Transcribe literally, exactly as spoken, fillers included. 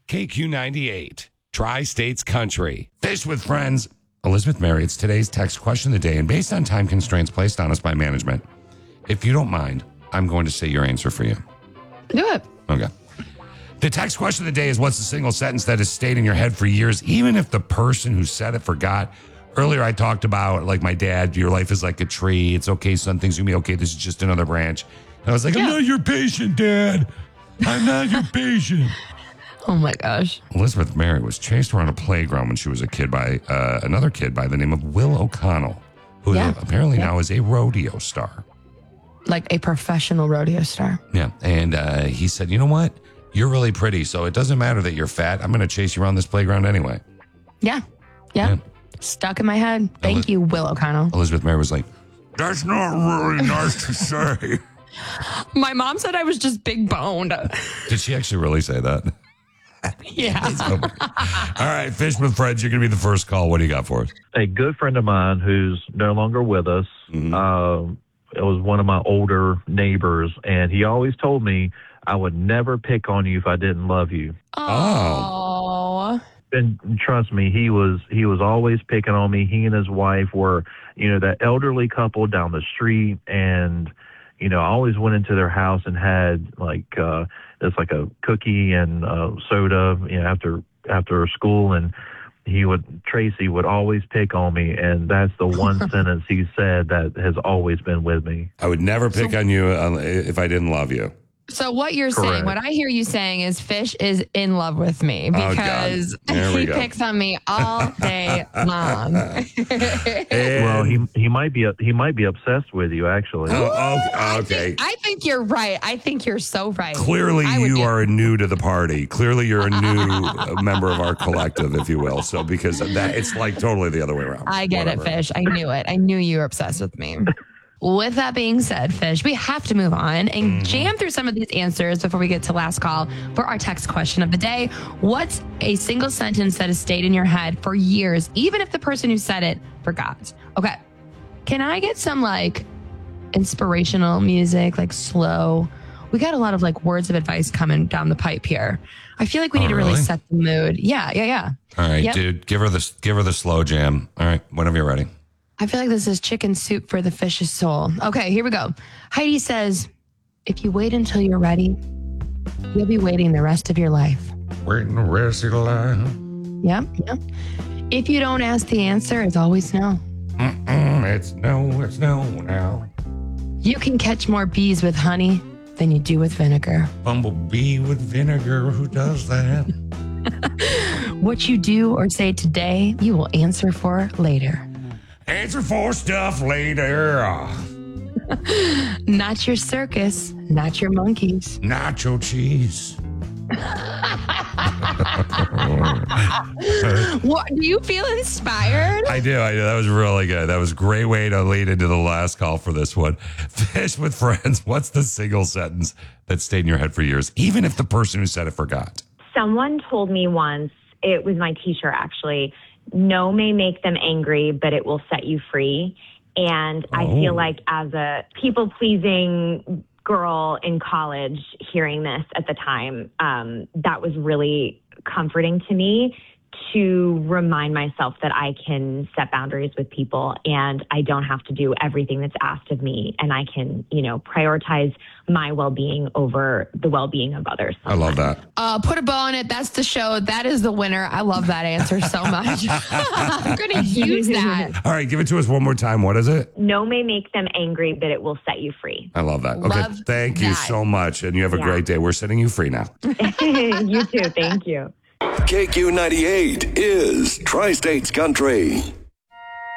K Q ninety-eight, Tri-States Country. Fish with Friends. Elizabeth Mary, it's today's text question of the day. And based on time constraints placed on us by management, if you don't mind, I'm going to say your answer for you. Do it. Okay. The text question of the day is, what's the single sentence that has stayed in your head for years, even if the person who said it forgot? Earlier, I talked about, like, my dad, your life is like a tree. It's okay. Some things you may be okay. This is just another branch. And I was like, yeah. I'm not your patient, Dad. I'm not your patient. Oh, my gosh. Elizabeth Mary was chased around a playground when she was a kid by uh, another kid by the name of Will O'Connell, who yeah. apparently yeah. now is a rodeo star. Like a professional rodeo star. Yeah. And uh, he said, you know what? You're really pretty, so it doesn't matter that you're fat. I'm going to chase you around this playground anyway. Yeah. Yeah. yeah. Stuck in my head. Thank Eliz- you, Will O'Connell. Elizabeth Mary was like, that's not really nice to say. My mom said I was just big boned. Did she actually really say that? Yeah. All right, Fish with Friends, you're going to be the first call. What do you got for us? A good friend of mine who's no longer with us, mm-hmm. uh, it was one of my older neighbors, and he always told me I would never pick on you if I didn't love you. Oh. And trust me, he was he was always picking on me. He and his wife were, you know, that elderly couple down the street, and you know, I always went into their house and had like uh, it's like a cookie and uh, soda, you know, after after school, and he would Tracy would always pick on me, and that's the one sentence he said that has always been with me. I would never pick so, on you if I didn't love you. So what you're Correct. saying, what I hear you saying is Fish is in love with me because oh, he picks on me all day long. Well, he he might be he might be obsessed with you, actually. Oh, okay. I think, I think you're right. I think you're so right. Clearly, you are new to the party. Clearly, you're a new member of our collective, if you will. So because that, it's like totally the other way around. I get Whatever. it, Fish. I knew it. I knew you were obsessed with me. With that being said, Fish, we have to move on and mm-hmm. jam through some of these answers before we get to last call for our text question of the day. What's a single sentence that has stayed in your head for years, even if the person who said it forgot? Okay. Can I get some like inspirational music, like slow? We got a lot of like words of advice coming down the pipe here. I feel like we need oh, to really, really set the mood. Yeah, yeah, yeah. All right, yep. dude, give her the give her the slow jam. All right, whenever you're ready. I feel like this is chicken soup for the fish's soul. Okay, here we go. Heidi says, if you wait until you're ready, you'll be waiting the rest of your life. Waiting the rest of your life. Yep, yep. If you don't ask the answer, it's always no. Mm-mm, it's no, it's no now. You can catch more bees with honey than you do with vinegar. Bumblebee with vinegar, who does that? What you do or say today, you will answer for later. Answer for stuff later. Not your circus, not your monkeys. Nacho cheese. What, do you feel inspired? I do. I do. That was really good. That was a great way to lead into the last call for this one. Fish with Friends. What's the single sentence that stayed in your head for years, even if the person who said it forgot? Someone told me once, it was my teacher actually, no may make them angry, but it will set you free. And oh. I feel like as a people-pleasing girl in college, hearing this at the time, um, that was really comforting to me to remind myself that I can set boundaries with people and I don't have to do everything that's asked of me. And I can, you know, prioritize my well-being over the well-being of others. Sometimes. I love that. Uh, put a bow on it. That's the show. That is the winner. I love that answer so much. I'm going to use that. All right. Give it to us one more time. What is it? No may make them angry, but it will set you free. I love that. Okay. Love Thank that. you so much. And you have a yeah. great day. We're setting you free now. You too. Thank you. K Q ninety-eight is Tri-States Country.